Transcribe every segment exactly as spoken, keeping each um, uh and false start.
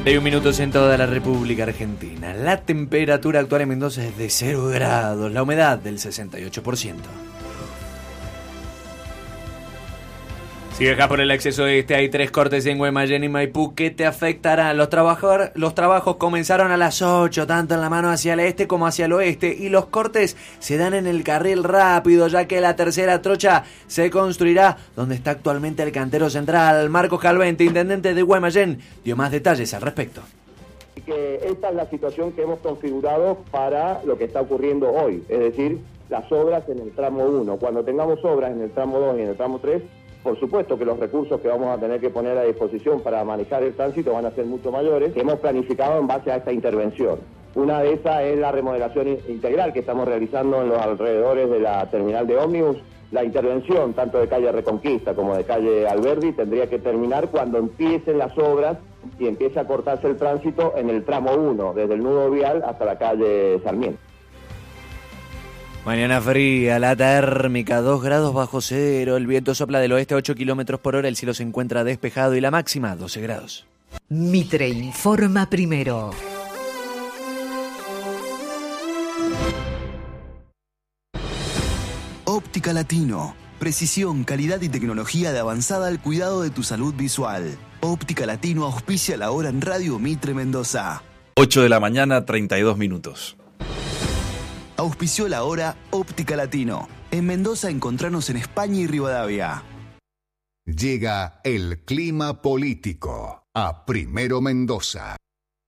treinta y un minutos en toda la República Argentina. La temperatura actual en Mendoza es de cero grados, la humedad del sesenta y ocho por ciento. Sigue acá por el acceso este, hay tres cortes en Guaymallén y Maipú que te afectarán. Los, trabajador, los trabajos comenzaron a las ocho, tanto en la mano hacia el este como hacia el oeste, y los cortes se dan en el carril rápido, ya que la tercera trocha se construirá donde está actualmente el cantero central. Marcos Calvente, intendente de Guaymallén, dio más detalles al respecto. Que esta es la situación que hemos configurado para lo que está ocurriendo hoy, es decir, las obras en el tramo uno. Cuando tengamos obras en el tramo dos y en el tramo tres, por supuesto que los recursos que vamos a tener que poner a disposición para manejar el tránsito van a ser mucho mayores, que hemos planificado en base a esta intervención. Una de esas es la remodelación integral que estamos realizando en los alrededores de la terminal de ómnibus. La intervención, tanto de calle Reconquista como de calle Alberdi, tendría que terminar cuando empiecen las obras y empiece a cortarse el tránsito en el tramo uno, desde el nudo vial hasta la calle Sarmiento. Mañana fría, la térmica dos grados bajo cero, el viento sopla del oeste a ocho kilómetros por hora, el cielo se encuentra despejado y la máxima doce grados. Mitre informa primero. Óptica Latino. Precisión, calidad y tecnología de avanzada al cuidado de tu salud visual. Óptica Latino auspicia la hora en Radio Mitre Mendoza. ocho de la mañana, treinta y dos minutos. Auspició la hora Óptica Latino. En Mendoza encontranos en España y Rivadavia. Llega el clima político a Primero Mendoza.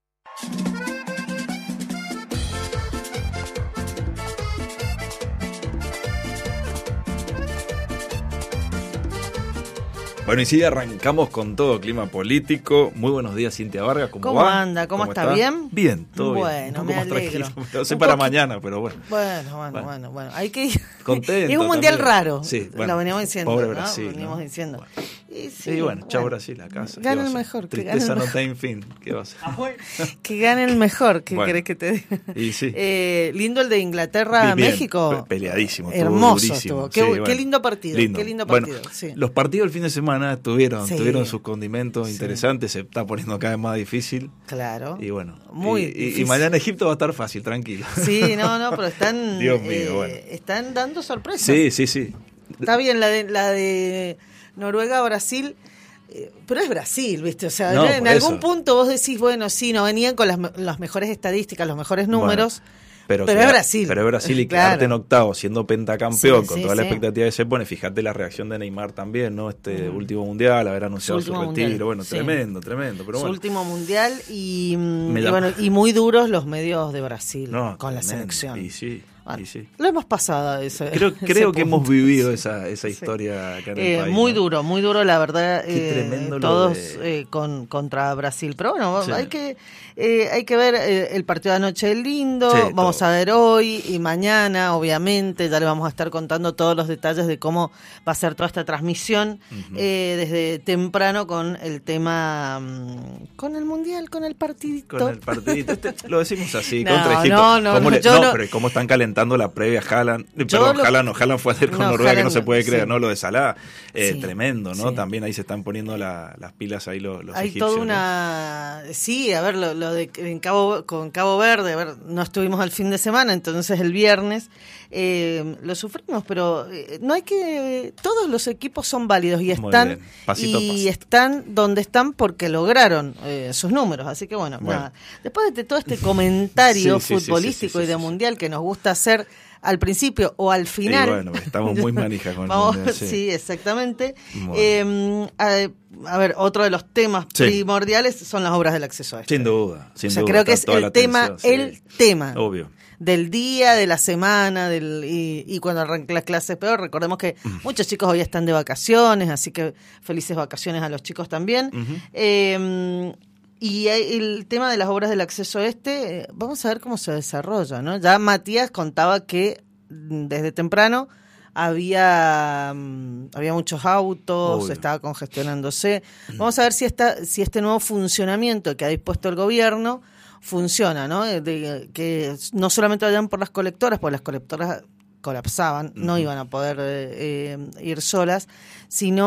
Bueno, y sí, arrancamos con todo clima político. Muy buenos días, Cintia Vargas. ¿Cómo, ¿Cómo va? anda? ¿Cómo, ¿Cómo está? está? ¿Bien? Bien, todo bueno, bien. Un poco me más alegro. tranquilo. Lo sé Un para poqui... mañana, pero bueno. Bueno, bueno, bueno, bueno. bueno. Hay que ir. Contento. Es un mundial también. raro. Sí, bueno, lo veníamos diciendo. pobre ¿no? Brasil. Veníamos ¿no? diciendo. Bueno. Y sí, sí, bueno, chao bueno. Brasil a casa. Gana el mejor. Que Tristeza gane el no mejor. tiene fin. ¿Qué va a hacer? Que gane el mejor. ¿Qué bueno, querés que te diga? Y sí. Eh, lindo el de Inglaterra a México. Peleadísimo. Hermoso durísimo. estuvo. Qué, sí, qué bueno, lindo partido. Lindo. Qué lindo partido. Bueno, sí. Los partidos del fin de semana tuvieron, Sí. tuvieron sus condimentos Sí. interesantes. Se está poniendo cada vez más difícil. Claro. Y bueno. Muy y, difícil. y mañana Egipto va a estar fácil, tranquilo. Sí, no, no, pero están. Dios mío, eh, bueno. Están dando sorpresas. Sí, sí, sí. Está bien la de, la de Noruega, Brasil, eh, pero es Brasil, ¿viste? O sea, No, en por algún eso. punto vos decís, bueno, sí, no venían con las, las mejores estadísticas, los mejores números, Bueno, pero pero queda- es Brasil. Pero es Brasil y Claro. quedarte en octavo siendo pentacampeón Sí, con sí, toda la sí. expectativa que se pone. Fíjate la reacción de Neymar también, ¿no? Este Mm. último mundial, haber anunciado Su su, último retiro. mundial, Bueno, sí. tremendo, tremendo. Pero Su bueno. último mundial y, mm, Me y llama- bueno, y muy duros los medios de Brasil No, con la tremendo. selección. Y sí, Bueno, y sí. lo hemos pasado ese, Creo, ese creo que punto. hemos vivido esa, esa Sí. historia acá en el Eh, país. muy ¿no? duro, muy duro, la verdad. Qué eh, tremendo lo todos de- eh, con, contra Brasil. Pero bueno, Sí. hay que eh, hay que ver eh, el partido de anoche es lindo. Sí, vamos todo. a ver hoy y mañana, obviamente. Ya le vamos a estar contando todos los detalles de cómo va a ser toda esta transmisión Ujú. eh, desde temprano con el tema, mm, con el mundial, con el partidito. Con el partidito. Este, lo decimos así, No, contra Egipto. no, no, ¿Cómo no, le- yo no, no- pero ¿cómo están calentando la previa Haaland? Eh, Perdón, lo- Haaland no, Haaland fue ayer con No, Noruega, que no Haaland se puede no, creer, sí. ¿no? Lo de Salah, eh, Sí, tremendo, ¿no? sí. También ahí se están poniendo la- las pilas ahí los, los Hay egipcios. toda ¿no? una... Sí, a ver, lo, lo de en Cabo, con Cabo Verde, a ver, no estuvimos al fin de semana, entonces el viernes eh, lo sufrimos, pero eh, no hay que... Todos los equipos son válidos y Muy están bien, pasito a y paso. están donde están porque lograron eh, sus números, así que bueno, Bueno. nada. Después de todo este comentario Sí, sí, sí, futbolístico sí, sí, sí, y de sí. mundial que nos gusta hacer al principio o al final. Y bueno, estamos muy manija con el Vamos, mundial, sí. sí, exactamente. Bueno. Eh, a, a ver, otro de los temas Sí. primordiales son las obras del acceso a este. Sin duda, sin o sea, duda. creo que está es toda el la tema, atención, sí. el tema Obvio. del día, de la semana, del y, y cuando arranquen las clases peor. Recordemos que muchos chicos hoy están de vacaciones, así que felices vacaciones a los chicos también. Ujú. Eh, y hay el tema de las obras del acceso este, eh, vamos a ver cómo se desarrolla, ¿no? Ya Matías contaba que mm, desde temprano había mm, había muchos autos, Obvio. estaba congestionándose. Vamos a ver si esta, si este nuevo funcionamiento que ha dispuesto el gobierno funciona, ¿no? De- de- que no solamente vayan por las colectoras, porque las colectoras colapsaban, no Ujú. iban a poder eh, eh, ir solas, sino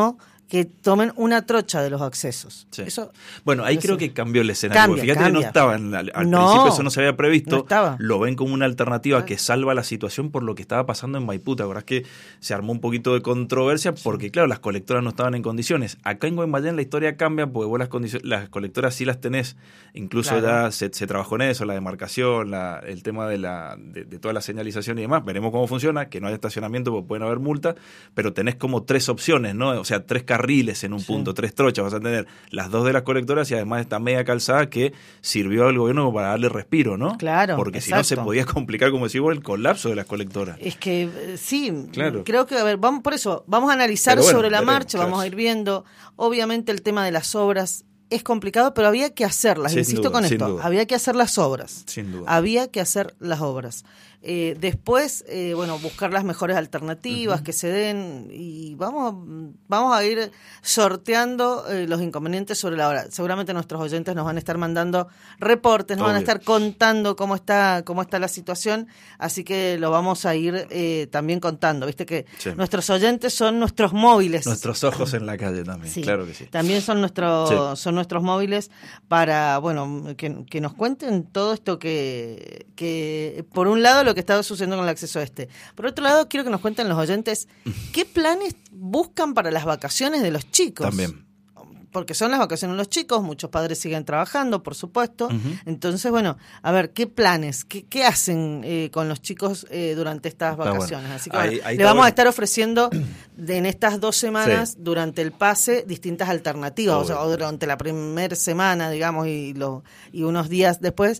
que tomen una trocha de los accesos. Sí. Eso, bueno, ahí eso, creo que cambió el escenario. Cambia, Fíjate cambia. que no estaba, en la, al No, principio eso no se había previsto, no estaba. lo ven como una alternativa que salva la situación por lo que estaba pasando en Maipú. ¿Te acordás que se armó un poquito de controversia? Porque claro, las colectoras no estaban en condiciones. Acá en Guaymallén la historia cambia porque vos las, condiciones, las colectoras sí las tenés, incluso Claro. ya se, se trabajó en eso, la demarcación, la, el tema de, la, de, de toda la señalización y demás. Veremos cómo funciona, que no haya estacionamiento porque pueden haber multas, pero tenés como tres opciones, ¿no? O sea, tres carriles en un Sí. punto, tres trochas, vas a tener las dos de las colectoras y además esta media calzada que sirvió al gobierno para darle respiro, ¿no? Claro, porque si no se exacto. podía complicar, como decís vos, el colapso de las colectoras. Es que eh, sí, Claro. creo que, a ver, vamos por eso, vamos a analizar Pero bueno, sobre la veremos, marcha, vamos claro. a ir viendo. Obviamente el tema de las obras es complicado, pero había que hacerlas, Sin insisto duda, con sin esto, duda. había que hacer las obras. Sin duda. Había que hacer las obras. Eh, después, eh, bueno, buscar las mejores alternativas uh-huh. que se den y vamos, vamos a ir sorteando eh, los inconvenientes sobre la hora. Seguramente nuestros oyentes nos van a estar mandando reportes, nos Obvio. van a estar contando cómo está, cómo está la situación, así que lo vamos a ir eh, también contando. Viste que Sí. nuestros oyentes son nuestros móviles. Nuestros ojos en la calle también, Sí, claro que sí. también son nuestros Sí. son nuestros móviles para, bueno, que, que nos cuenten todo esto que, que, por un lado, lo que está sucediendo con el acceso este. Por otro lado, quiero que nos cuenten los oyentes qué planes buscan para las vacaciones de los chicos. También. Porque son las vacaciones de los chicos, muchos padres siguen trabajando, por supuesto. Uh-huh. Entonces, bueno, a ver, ¿qué planes? ¿Qué, qué hacen eh, con los chicos eh, durante estas Está vacaciones? bueno. Así que Ahí- bueno, ahí le está vamos bueno. a estar ofreciendo de, en estas dos semanas, Sí. durante el pase, distintas alternativas. O, sea, Obvio. o durante la primera semana, digamos, y, lo, y unos días después,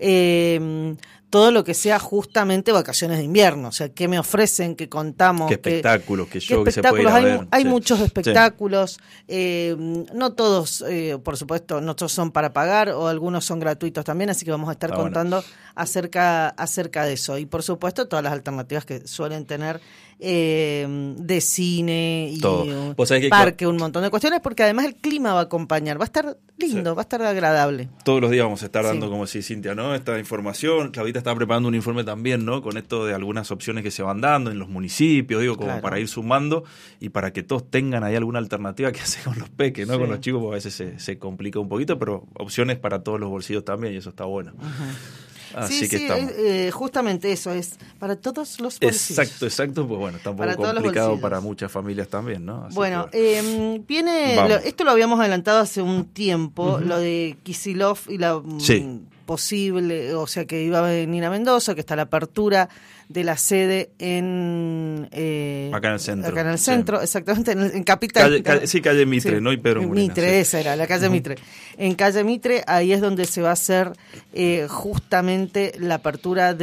eh, todo lo que sea justamente vacaciones de invierno. O sea, ¿qué me ofrecen? ¿Qué contamos? Qué espectáculos, qué qué show que se puede ir a hay, ver. hay Sí. muchos Sí. espectáculos, eh, no todos, eh, por supuesto, no todos son para pagar o algunos son gratuitos también, así que vamos a estar Ah, bueno. contando acerca, acerca de eso. Y por supuesto, todas las alternativas que suelen tener eh, de cine y Todo. un Vos sabés que parque, un montón de cuestiones, porque además el clima va a acompañar, va a estar lindo, Sí. va a estar agradable. Todos los días vamos a estar dando, Sí. como decía Cintia, ¿no? Esta información. Claudita está preparando un informe también, ¿no? Con esto de algunas opciones que se van dando en los municipios, digo, como Claro. para ir sumando y para que todos tengan ahí alguna alternativa que hacer con los peques, ¿no? Sí. Con los chicos, porque a veces se, se complica un poquito, pero opciones para todos los bolsillos también y eso está bueno. Así sí, que sí, estamos. eh, eh, justamente eso es para todos los bolsillos. Exacto, exacto, pues bueno, está un Para poco todos los complicado bolsillos. para muchas familias también, ¿no? Así Bueno, que eh, viene, Vamos. lo- esto lo habíamos adelantado hace un tiempo, Ujú. lo de Kicillof y la mm, Sí. posible, o sea, que iba a venir a Mendoza, que está la apertura de la sede en... eh, Acá en el centro, Acá en el sí. centro, exactamente, en, el- en Capital. Calle- calle- sí, calle Mitre, Sí, ¿no? Y Pedro Molina, Mitre, sí. esa era, la calle Mitre. En calle Mitre, ahí es donde se va a hacer eh, justamente la apertura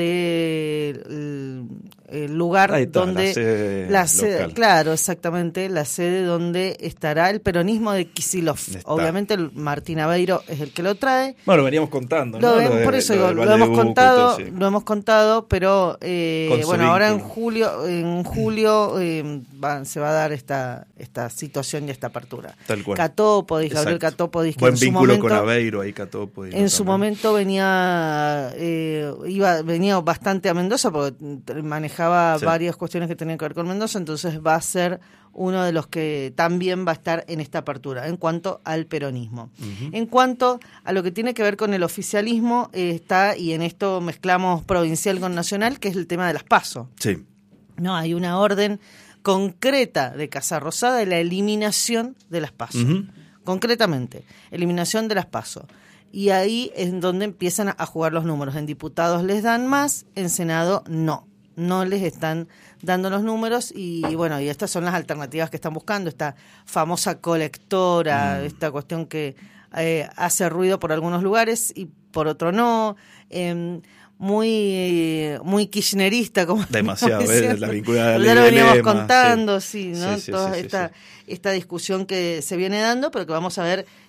del el lugar Ahí está, donde... la sede la sede- local. claro, exactamente, la sede donde estará el peronismo de Kicillof. Está. Obviamente el Martín Aveiro es el que lo trae. Bueno, lo veníamos contando, Lo ¿no? ven- de- por eso lo digo, del lo, Valle de hemos Uco y contado, todo, sí. lo hemos contado, pero eh, Con su bueno, ahora en vínculo. julio, en julio eh, va- se va a dar esta esta situación y esta apertura. Tal cual. Catópodis, Gabriel Exacto. Catópodis, que Buen en su vínculo momento, con Aveiro, ahí Catópodis. en ¿no? su También. momento venía eh, iba venía bastante a Mendoza porque manejaba Sí. varias cuestiones que tenían que ver con Mendoza, entonces va a ser uno de los que también va a estar en esta apertura en cuanto al peronismo. Ujú. En cuanto a lo que tiene que ver con el oficialismo, eh, está, y en esto mezclamos provincial con nacional, que es el tema de las PASO. Sí. No, hay una orden concreta de Casa Rosada de la eliminación de las PASO. Ujú. Concretamente, eliminación de las PASO. Y ahí es donde empiezan a jugar los números. En diputados les dan más, en Senado no. No les están dando los números y bueno, y estas son las alternativas que están buscando. Esta famosa colectora, Mm. esta cuestión que eh, hace ruido por algunos lugares y por otro no. Eh, muy muy kirchnerista, como Demasiado, como ¿eh? decían. La vinculada al Ya lo veníamos lema, contando, sí. sí, ¿no? Sí, sí, Toda sí, sí, esta, sí. esta discusión que se viene dando, pero que vamos a ver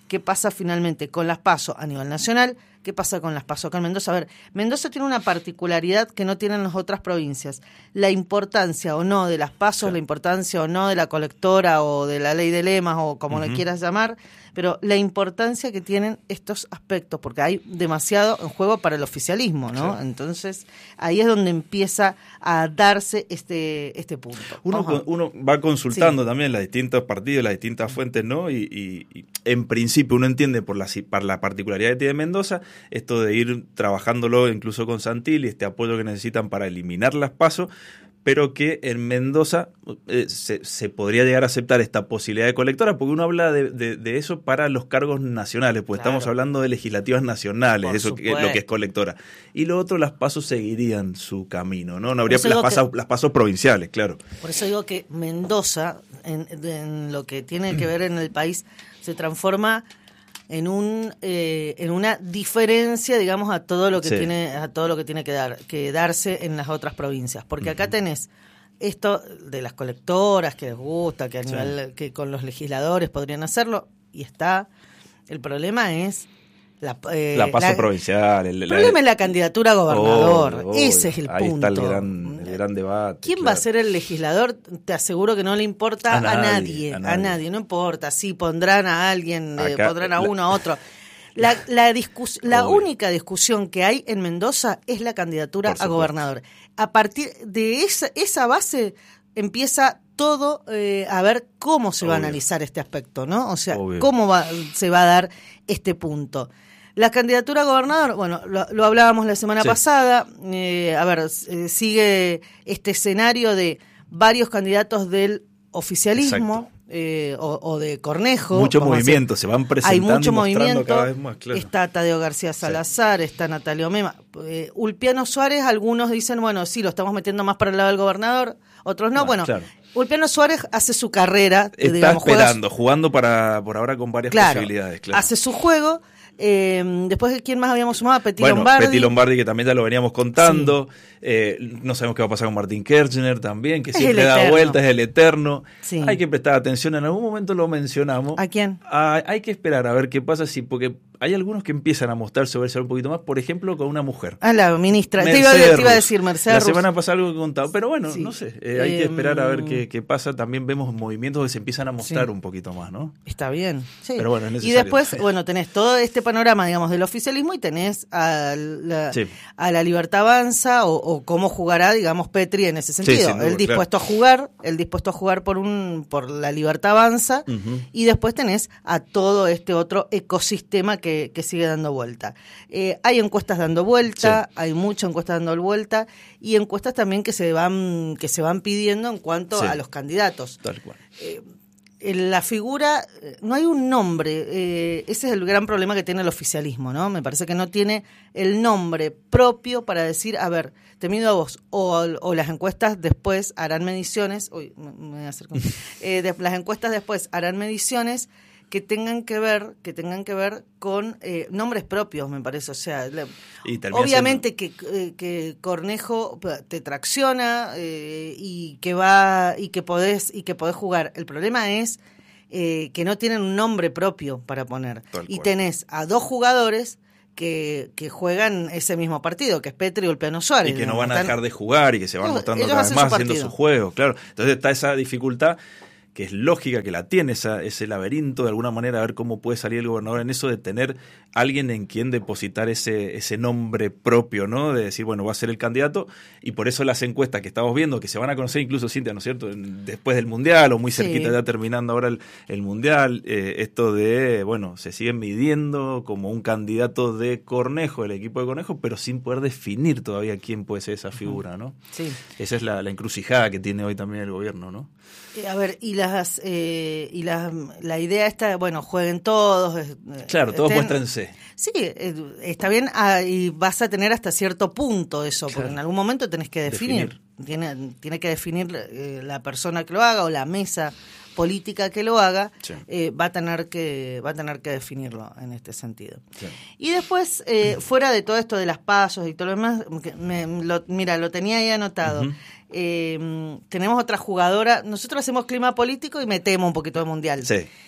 qué pasa finalmente con las PASO a nivel nacional, qué pasa con las PASO acá en Mendoza. A ver, Mendoza tiene una particularidad que no tienen las otras provincias. La importancia o no de las PASO, sí. la importancia o no de la colectora o de la ley de lemas o como uh-huh. le quieras llamar, pero la importancia que tienen estos aspectos, porque hay demasiado en juego para el oficialismo, ¿no? Sí. Entonces, ahí es donde empieza a darse este este punto. Uno, con, uno va consultando sí. también los distintos partidos, las distintas fuentes, ¿no? Y, y, y en principio uno entiende por la, por la particularidad que tiene Mendoza, esto de ir trabajándolo incluso con Santilli, este apoyo que necesitan para eliminar las PASO, pero que en Mendoza eh, se, se podría llegar a aceptar esta posibilidad de colectora, porque uno habla de, de, de eso para los cargos nacionales, pues claro. estamos hablando de legislativas nacionales, eso que, lo que es colectora. Y lo otro, las PASO seguirían su camino, ¿no? No habría las PASO, que, las PASO provinciales, claro. Por eso digo que Mendoza, en, en lo que tiene que ver en el país, se transforma en un eh, en una diferencia, digamos, a todo lo que sí. tiene a todo lo que tiene que dar que darse en las otras provincias, porque acá tenés esto de las colectoras que les gusta, que a sí. nivel que con los legisladores podrían hacerlo, y está el problema es la, eh, la PASO la, provincial. El, el problema la, es la candidatura a gobernador. Oh, oh, Ese es el ahí punto. Ahí está el gran, el gran debate. ¿Quién claro. va a ser el legislador? Te aseguro que no le importa a nadie, a nadie, a nadie, a nadie no importa. Sí, pondrán a alguien, Acá, eh, pondrán a uno, a otro. La, la, discus- la única discusión que hay en Mendoza es la candidatura a gobernador. A partir de esa, esa base empieza todo eh, a ver cómo se va Obvio. a analizar este aspecto, ¿no? O sea, Obvio. cómo va, se va a dar este punto. La candidatura a gobernador, bueno, lo, lo hablábamos la semana sí. pasada, eh, a ver, eh, sigue este escenario de varios candidatos del oficialismo eh, o, o de Cornejo. Mucho movimiento, se van presentando. Hay mucho y movimiento, cada vez más, claro. Está Tadeo García Salazar, sí. está Natalia Omema. Eh, Ulpiano Suárez, algunos dicen, bueno, sí, lo estamos metiendo más para el lado del gobernador, otros no, ah, bueno... Claro. Ulpiano Suárez hace su carrera. Está digamos, esperando, juega, jugando para por ahora con varias claro, posibilidades. Claro. Hace su juego. Eh, después, ¿quién más habíamos sumado? Petit bueno, Lombardi. Petit Lombardi, que también ya lo veníamos contando. Sí. Eh, no sabemos qué va a pasar con Martín Kirchner también, que es siempre da vueltas, es el eterno. Sí. Hay que prestar atención, en algún momento lo mencionamos. ¿A quién? Ah, hay que esperar a ver qué pasa, si porque hay algunos que empiezan a mostrarse o verse un poquito más, por ejemplo, con una mujer. Ah, la ministra. Te iba, te iba a decir Mercedes. La semana pasada algo que contaba, pero bueno, sí. no sé. Eh, hay eh, que esperar a ver qué, qué pasa. También vemos movimientos que se empiezan a mostrar sí. un poquito más, ¿no? Está bien. Sí. Pero bueno, es necesario. Y después, bueno, tenés todo este panorama, digamos, del oficialismo y tenés a la, sí. a la Libertad Avanza o, o cómo jugará, digamos, Petri en ese sentido. Sí, duda, el dispuesto claro. a jugar, el dispuesto a jugar por un por la Libertad Avanza uh-huh. y después tenés a todo este otro ecosistema que, que sigue dando vuelta. Eh, hay encuestas dando vuelta, sí. hay muchas encuestas dando vuelta y encuestas también que se van que se van pidiendo en cuanto sí. a los candidatos. Tal cual. Eh, en la figura, no hay un nombre, eh, ese es el gran problema que tiene el oficialismo, ¿no? Me parece que no tiene el nombre propio para decir, a ver, te mido a vos, o, o las encuestas después harán mediciones, uy, me, me voy a hacer con, eh, de, las encuestas después harán mediciones que tengan que ver, que tengan que ver con eh, nombres propios, me parece, o sea, la, obviamente siendo... que, eh, que Cornejo te tracciona eh, y que va y que podés y que podés jugar. El problema es eh, que no tienen un nombre propio para poner. Tal y cual. Tenés a dos jugadores que, que juegan ese mismo partido, que es Petri y Ulpiano Suárez. Y que no van a están... dejar de jugar y que se van mostrando cada vez más haciendo su juego, claro. Entonces está esa dificultad que es lógica, que la tiene esa, ese laberinto de alguna manera, a ver cómo puede salir el gobernador en eso de tener alguien en quien depositar ese, ese nombre propio, ¿no? De decir, bueno, va a ser el candidato, y por eso las encuestas que estamos viendo, que se van a conocer incluso, Cintia, ¿no es cierto?, después del Mundial, o muy cerquita sí. ya terminando ahora el, el Mundial, eh, esto de, bueno, se siguen midiendo como un candidato de Cornejo, el equipo de Cornejo, pero sin poder definir todavía quién puede ser esa figura, ¿no? Sí. Esa es la, la encrucijada que tiene hoy también el gobierno, ¿no? A ver, y las eh, y la, la idea está, bueno, jueguen todos. Eh, claro, todos estén, muéstrense. Sí, eh, está bien, ah, y vas a tener hasta cierto punto eso, claro. porque en algún momento tenés que definir. definir. Tiene, tiene que definir eh, la persona que lo haga o la mesa política que lo haga, sí. eh, va a tener que va a tener que definirlo en este sentido. Sí. Y después, eh, fuera de todo esto de las pasos y todo lo demás, me, lo, mira, lo tenía ahí anotado. Uh-huh. Eh, tenemos otra jugadora, nosotros hacemos clima político y metemos un poquito de mundial. Sí.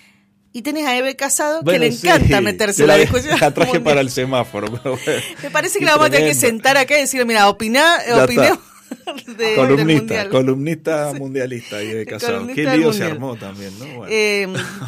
Y tenés a Eve Casado, Bueno, que le sí, encanta meterse en la, la discusión. La traje mundial. para el semáforo. Pero bueno, Me parece que la vamos a tener que tremendo. sentar acá y decirle, mira, opiná, Ya opinemos de, del Columnista, mundial. columnista mundialista y de Casado. Columnista Qué del lío se mundial. armó también, ¿no? Bueno. Eh,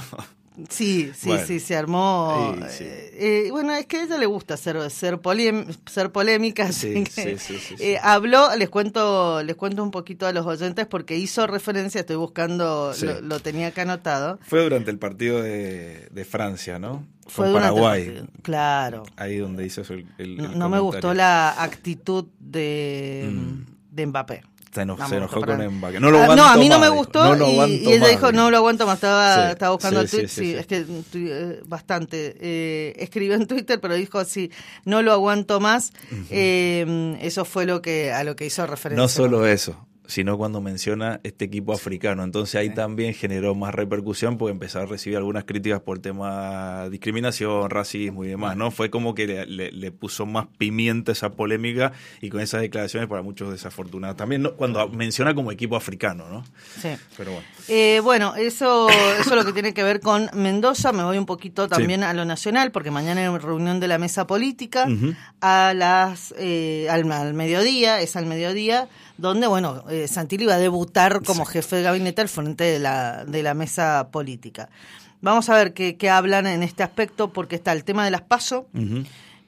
sí, sí, Bueno. sí, se armó. Sí, sí. Eh, bueno, es que a ella le gusta ser ser, polem, ser polémica. Sí, así que, sí, sí, sí, sí. eh, habló, les cuento, les cuento un poquito a los oyentes porque hizo referencia, estoy buscando, Sí. lo, lo tenía acá anotado. Fue durante el partido de, de Francia, ¿no? Fue Con durante el Paraguay. partido. Claro. Ahí donde hizo eso el, el, No, el no me gustó comentario. la actitud de, Mm. de Mbappé. Se, eno- No se me enojó gustó con para- Mbappé. No, lo Ah, no, a mí no aguanto me más, gustó dijo. No lo y, aguanto y ella más, dijo, no lo aguanto más, estaba, Sí, estaba buscando sí, el tweet, sí, sí, sí, sí. es que tu- eh, bastante, eh, escribió en Twitter, pero dijo, sí, no lo aguanto más, eh, eso fue lo que a lo que hizo referencia. No solo eso, sino cuando menciona este equipo africano. Entonces ahí también generó más repercusión porque empezó a recibir algunas críticas por el tema discriminación, racismo y demás, ¿no? Fue como que le, le- le puso más pimienta esa polémica y con esas declaraciones para muchos desafortunados. También ¿no? cuando menciona como equipo africano, ¿no? Sí. Pero bueno. Eh, bueno, eso, eso es lo que tiene que ver con Mendoza. Me voy un poquito también Sí. a lo nacional, porque mañana hay reunión de la mesa política Ujú. a las eh, al, al mediodía, es al mediodía, donde, bueno, eh, Santilli va a debutar como jefe de gabinete al frente de la, de la mesa política. Vamos a ver qué, qué hablan en este aspecto, porque está el tema de las PASO Ujú.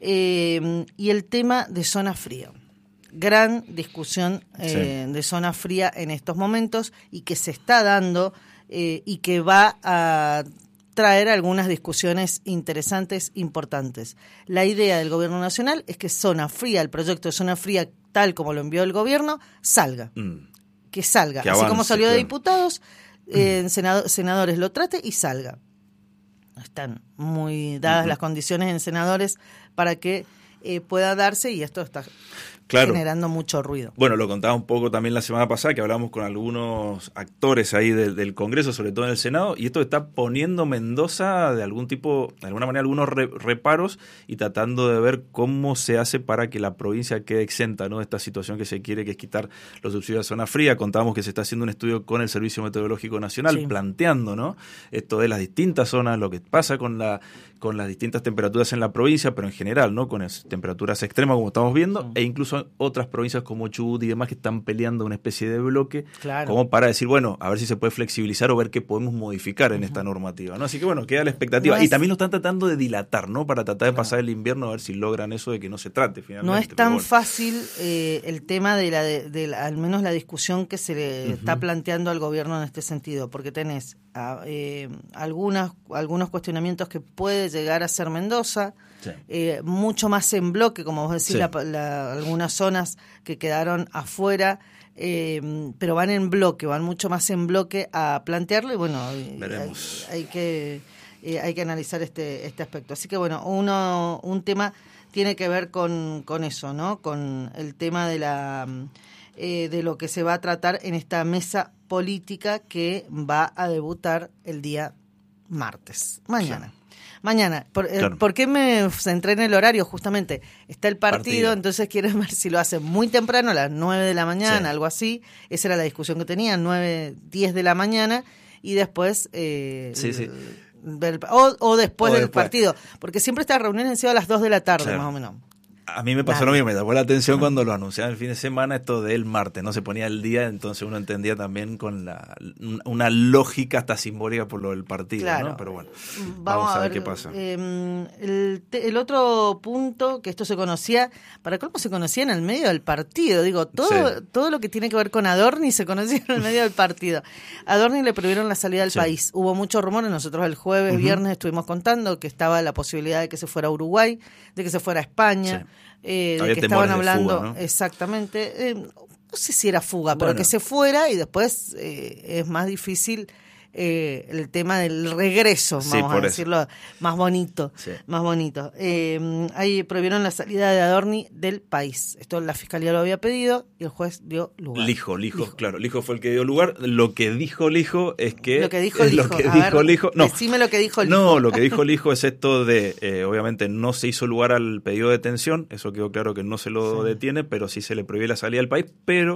eh, y el tema de zona fría. Gran discusión eh, Sí. de zona fría en estos momentos y que se está dando eh, y que va a traer algunas discusiones interesantes, importantes. La idea del gobierno nacional es que zona fría, el proyecto de zona fría tal como lo envió el gobierno, salga. Mm. Que salga. Que Así avance, como salió de claro. diputados, eh, en senado- senadores lo trate y salga. Están muy dadas Ujú. las condiciones en senadores para que eh, pueda darse y esto está Claro. generando mucho ruido. Bueno, lo contaba un poco también la semana pasada, que hablamos con algunos actores ahí del, del Congreso, sobre todo en el Senado, y esto está poniendo Mendoza de algún tipo, de alguna manera, algunos re- reparos y tratando de ver cómo se hace para que la provincia quede exenta, ¿no?, de esta situación que se quiere, que es quitar los subsidios a zona fría. Contábamos que se está haciendo un estudio con el Servicio Meteorológico Nacional, Sí. planteando, ¿no?, esto de las distintas zonas, lo que pasa con la con las distintas temperaturas en la provincia, pero en general, ¿no?, con es- temperaturas extremas como estamos viendo, Sí. e incluso otras provincias como Chubut y demás que están peleando una especie de bloque, Claro. como para decir, bueno, a ver si se puede flexibilizar o ver qué podemos modificar en esta normativa, ¿no? Así que bueno, queda la expectativa. No Y es- también lo están tratando de dilatar, ¿no?, para tratar de pasar el invierno, a ver si logran eso de que no se trate finalmente. No es pero tan bueno. fácil eh, el tema de la, de, de la- al menos la discusión que se le Ujú. está planteando al gobierno en este sentido, porque tenés ah, eh, algunas, algunos cuestionamientos que puede llegar a ser Mendoza, Sí. eh, mucho más en bloque, como vos decís, Sí. la- la- algunas zonas que quedaron afuera, eh, pero van en bloque, van mucho más en bloque a plantearlo y bueno, y Veremos. hay, hay que eh, hay que analizar este este aspecto. Así que bueno, uno un tema tiene que ver con, con eso, ¿no? Con el tema de la eh, de lo que se va a tratar en esta mesa política que va a debutar el día martes, mañana. Mañana, por, eh, Claro. ¿por qué me centré en el horario? Justamente está el partido, Partido. entonces quieren ver si lo hacen muy temprano, a las nueve de la mañana, Sí. algo así. Esa era la discusión que tenían, nueve, diez de la mañana, y después... Eh, Sí, sí. ver- o, o después O del después. partido, porque siempre estas reuniones han sido a las dos de la tarde, Claro. más o menos. A mí me pasó Dale. lo mismo, me llamó la atención cuando lo anunciaban el fin de semana, esto del martes, no se ponía el día, entonces uno entendía también con la una lógica hasta simbólica por lo del partido, Claro. ¿no? Pero bueno, Vamos, a ver, qué pasa. eh, el, te- el otro punto, que esto se conocía, para cómo se conocía en el medio del partido, digo, todo, Sí. todo lo que tiene que ver con Adorni se conocía en el medio del partido. A Adorni le prohibieron la salida del Sí. país. Hubo muchos rumores, nosotros el jueves, Ujú. viernes estuvimos contando que estaba la posibilidad de que se fuera a Uruguay, de que se fuera a España. Sí. Eh, de Había que temores estaban de hablando fuga, ¿no? exactamente, eh, no sé si era fuga, pero Bueno. que se fuera y después eh, es más difícil eh, el tema del regreso, Sí, vamos a por eso. decirlo más bonito, Sí. más bonito. Eh, ahí prohibieron la salida de Adorni del país. Esto la fiscalía lo había pedido y el juez dio lugar. Lijo, Lijo, Lijo. claro, Lijo fue el que dio lugar. Lo que dijo Lijo es que... Lo que dijo es Lijo. Lo que A dijo ver, Lijo, no, decime lo que dijo Lijo. no, lo que dijo Lijo es esto de, eh, obviamente no se hizo lugar al pedido de detención, eso quedó claro que no se lo Sí. detiene, pero sí se le prohíbe la salida del país, pero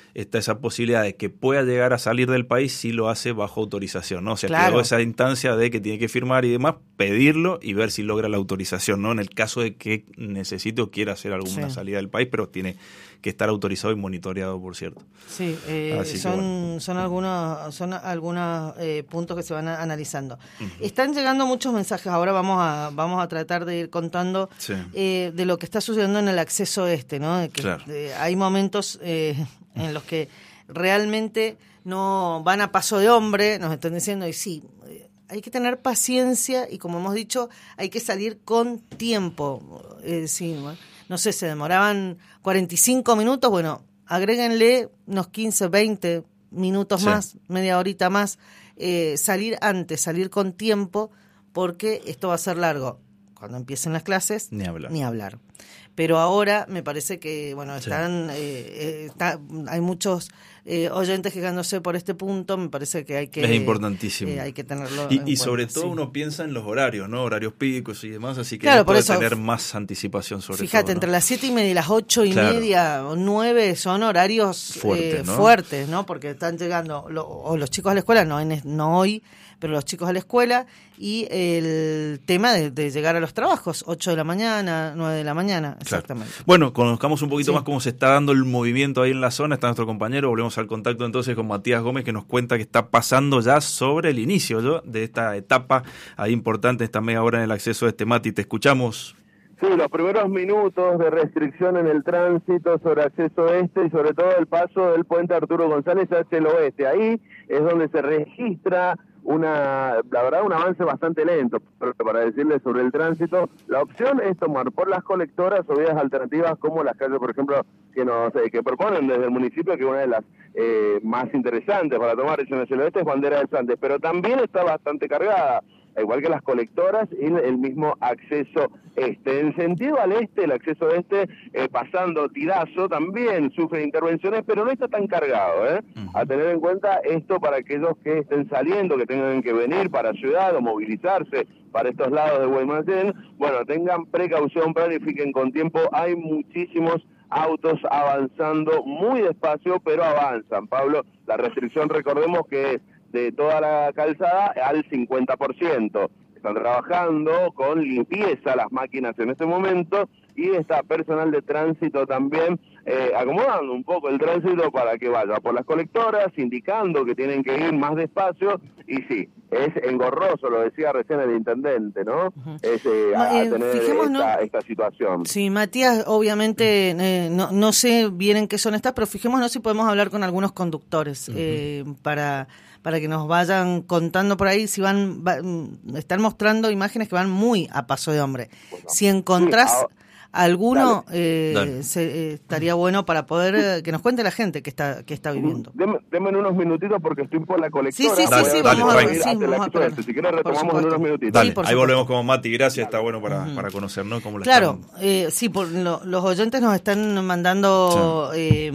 está esa posibilidad de que pueda llegar a salir del país si lo hace bajo autorización, ¿no? O sea, Claro. quedó esa instancia de que tiene que firmar y demás, pedirlo y ver si logra la autorización, ¿no? En el caso de que necesite o quiera hacer alguna Sí. salida del país, pero tiene que estar autorizado y monitoreado, por cierto. Sí, eh, Así que son, bueno. son algunos, son algunos eh, puntos que se van a- analizando. Están llegando muchos mensajes, ahora vamos a, vamos a tratar de ir contando Sí. eh, de lo que está sucediendo en el acceso este, ¿no? De que Claro. eh, hay momentos eh, en los que realmente no van a paso de hombre, nos están diciendo, y sí, eh, hay que tener paciencia y como hemos dicho, hay que salir con tiempo. Es decir, ¿no? no sé, se demoraban cuarenta y cinco minutos, bueno, agréguenle unos quince, veinte minutos Sí. más, media horita más, eh, salir antes, salir con tiempo, porque esto va a ser largo. Cuando empiecen las clases, Ni hablar. Ni hablar. Pero ahora me parece que, bueno, Sí. están, eh, eh, está- hay muchos eh, oyentes quejándose por este punto, me parece que hay que... Es importantísimo. eh, hay que tenerlo Y, en y sobre cuenta, todo sí. uno piensa en los horarios, ¿no? Horarios picos y demás, así que Claro, hay por que eso, tener más anticipación sobre Fíjate, todo, ¿no? entre las siete y media y las ocho y Claro. media o nueve son horarios Fuertes, eh, ¿no? fuertes, ¿no? Porque están llegando lo- o los chicos a la escuela, no, en, es- no hoy, pero los chicos a la escuela y el tema de, de llegar a los trabajos, ocho de la mañana, nueve de la mañana, Claro. exactamente. Bueno, conozcamos un poquito Sí. más cómo se está dando el movimiento ahí en la zona. Está nuestro compañero, volvemos al contacto entonces con Matías Gómez, que nos cuenta que está pasando ya sobre el inicio, ¿no? de esta etapa ahí importante, esta media hora en el acceso a este Mati. Te escuchamos. Sí, los primeros minutos de restricción en el tránsito sobre acceso este y sobre todo el paso del puente Arturo González hacia el oeste. Ahí es donde se registra una, la verdad, un avance bastante lento, pero para decirles sobre el tránsito, la opción es tomar por las colectoras o vías alternativas como las calles, por ejemplo, que nos eh, que proponen desde el municipio, que una de las eh, más interesantes para tomar hacia el oeste es Bandera del Santos, pero también está bastante cargada, igual que las colectoras y el mismo acceso este. En sentido al este, el acceso este, eh, pasando Tirazo, también sufre intervenciones, pero no está tan cargado, ¿eh? Uh-huh. A tener en cuenta esto para aquellos que estén saliendo, que tengan que venir para Ciudad o movilizarse para estos lados de Guaymallén, bueno, tengan precaución, planifiquen con tiempo, hay muchísimos autos avanzando muy despacio, pero avanzan. Pablo, la restricción, recordemos que es de toda la calzada al cincuenta por ciento. Están trabajando con limpieza las máquinas en este momento y está personal de tránsito también eh, acomodando un poco el tránsito para que vaya por las colectoras, indicando que tienen que ir más despacio y sí, es engorroso, lo decía recién el intendente, ¿no? Ujú. Es eh, a, Eh, a tener fijémonos- esta, esta situación. Sí, Matías, obviamente, eh, no, no sé bien en qué son estas, pero fijémonos si podemos hablar con algunos conductores uh-huh. eh, para, para que nos vayan contando por ahí si van, va, están mostrando imágenes que van muy a paso de hombre. Bueno, si encontrás... Sí, alguno eh, Dale. Se, eh, estaría bueno para poder eh, que nos cuente la gente que está que está viviendo. Deme, deme unos minutitos porque estoy por la colectora. Sí, sí, dale, sí, sí, dale, vamos dale, a ver. Sí, vamos a ver. Si quieres retomamos en unos minutitos. Dale, sí, ahí volvemos con Mati, gracias, está bueno para, uh-huh. para conocer, ¿no? Cómo claro, están... eh, sí, por lo, los oyentes nos están mandando sí.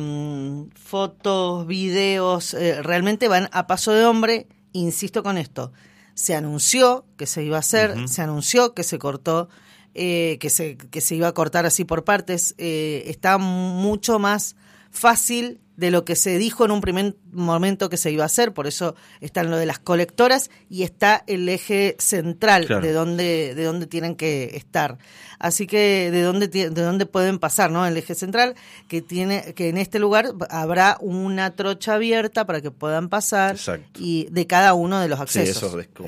eh, fotos, videos, eh, realmente van a paso de hombre, insisto con esto. Se anunció que se iba a hacer, uh-huh. se anunció que se cortó, Eh, que se que se iba a cortar así por partes, eh, está mucho más fácil de lo que se dijo en un primer momento que se iba a hacer, por eso están lo de las colectoras y está el eje central claro. de donde de donde tienen que estar. Así que de dónde de dónde pueden pasar, ¿no? El eje central que tiene que en este lugar habrá una trocha abierta para que puedan pasar. Exacto. Y de cada uno de los accesos. Sí, eso es